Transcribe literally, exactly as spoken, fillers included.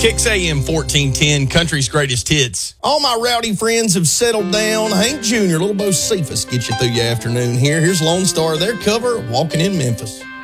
Kicks A M fourteen ten, country's greatest hits. All my rowdy friends have settled down. Hank Junior, Little Bo Cephas, get you through your afternoon here. Here's Lone Star, their cover, Walking in Memphis.